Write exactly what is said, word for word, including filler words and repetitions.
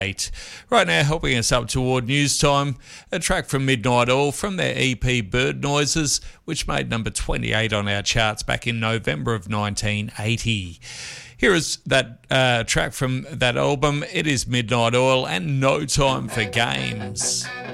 Eight. Right now, helping us up toward news time, a track from Midnight Oil from their E P Bird Noises, which made number twenty-eight on our charts back in November of nineteen eighty. Here is that uh, track from that album. It is Midnight Oil and No Time for Games.